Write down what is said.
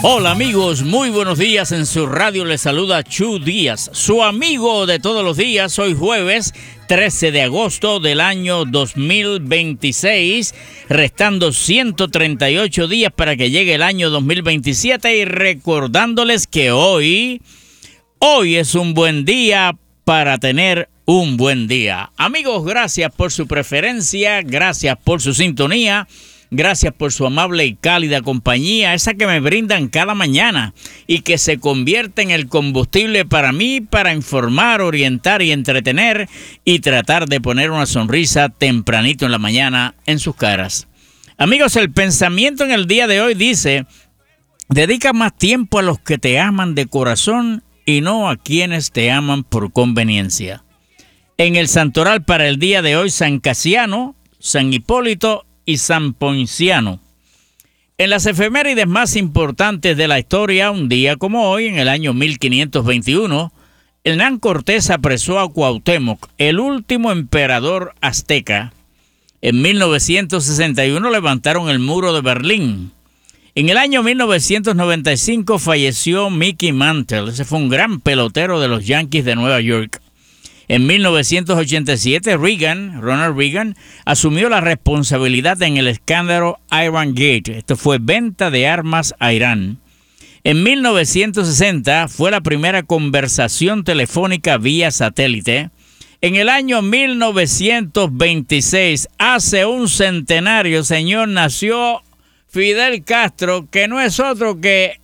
Hola amigos, muy buenos días. En su radio les saluda Chu Díaz, su amigo de todos los días. Hoy jueves 13 de agosto del año 2026, restando 138 días para que llegue el año 2027 y recordándoles que hoy es un buen día para tener un buen día. Amigos, gracias por su preferencia, gracias por su sintonía. Gracias por su amable y cálida compañía, esa que me brindan cada mañana y que se convierte en el combustible para mí, para informar, orientar y entretener y tratar de poner una sonrisa tempranito en la mañana en sus caras. Amigos, el pensamiento en el día de hoy dice: dedica más tiempo a los que te aman de corazón y no a quienes te aman por conveniencia. En el santoral para el día de hoy, San Casiano, San Hipólito y San Ponciano. En las efemérides más importantes de la historia, un día como hoy, en el año 1521, Hernán Cortés apresó a Cuauhtémoc, el último emperador azteca. En 1961 levantaron el muro de Berlín. En el año 1995 falleció Mickey Mantle. Ese fue un gran pelotero de los Yankees de Nueva York. En 1987, Ronald Reagan, asumió la responsabilidad en el escándalo Iran Gate. Esto fue venta de armas a Irán. En 1960 fue la primera conversación telefónica vía satélite. En el año 1926, hace un centenario, señor, nació Fidel Castro, que no es otro que